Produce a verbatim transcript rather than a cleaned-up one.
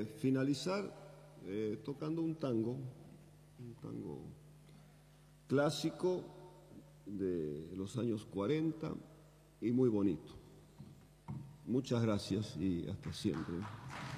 finalizar eh, tocando un tango, un tango clásico de los años cuarenta y muy bonito. Muchas gracias y hasta siempre.